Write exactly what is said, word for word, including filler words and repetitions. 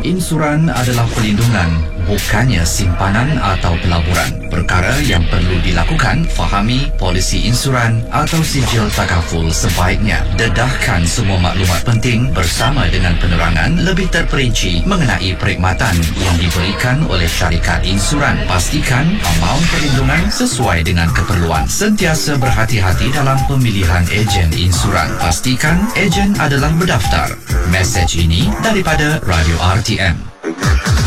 Insuran adalah pelindungan, bukannya simpanan atau pelaburan. Perkara yang perlu dilakukan, fahami polisi insuran atau sijil takaful sebaiknya. Dedahkan semua maklumat penting bersama dengan penerangan lebih terperinci mengenai perkhidmatan yang diberikan oleh syarikat insuran. Pastikan amaun perlindungan sesuai dengan keperluan. Sentiasa berhati-hati dalam pemilihan ejen insuran. Pastikan ejen adalah berdaftar. Mesej ini daripada Radio R T M.